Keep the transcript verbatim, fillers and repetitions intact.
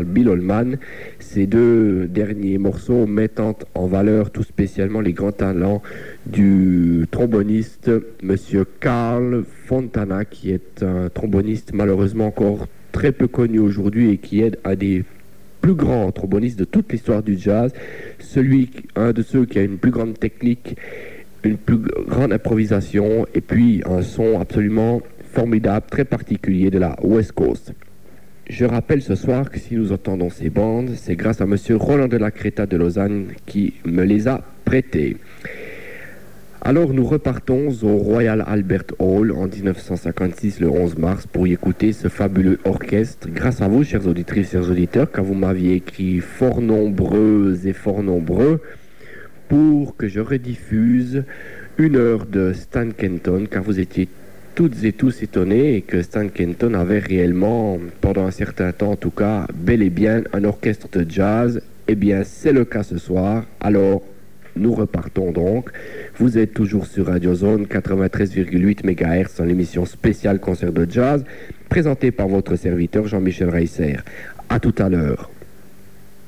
Bill Holman. Ces deux derniers morceaux mettant en valeur tout spécialement les grands talents du tromboniste Monsieur Carl Fontana, qui est un tromboniste malheureusement encore très peu connu aujourd'hui et qui est un des plus grands trombonistes de toute l'histoire du jazz, celui, un de ceux qui a une plus grande technique, une plus grande improvisation et puis un son absolument formidable, très particulier de la West Coast. Je rappelle ce soir que si nous entendons ces bandes, c'est grâce à Monsieur Roland de la Creta de Lausanne qui me les a prêtées. Alors nous repartons au Royal Albert Hall en dix-neuf cent cinquante-six, le onze mars, pour y écouter ce fabuleux orchestre. Grâce à vous, chers auditrices, chers auditeurs, car vous m'aviez écrit fort nombreux et fort nombreux pour que je rediffuse une heure de Stan Kenton, car vous étiez toutes et tous étonnés et que Stan Kenton avait réellement, pendant un certain temps en tout cas, bel et bien un orchestre de jazz. Eh bien, c'est le cas ce soir. Alors, nous repartons donc. Vous êtes toujours sur Radio Zone quatre-vingt-treize virgule huit mégahertz dans l'émission spéciale concert de jazz, présentée par votre serviteur Jean-Michel Reisser. À tout à l'heure.